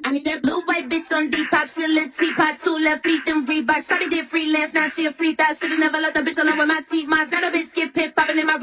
I need that blue white bitch on Depop. She a little teapot, 2 left feet, then Reebok. Shawty did freelance, now she a free thought. Should've never let the bitch alone with my seat. Mine's got a bitch skip pit, popping in my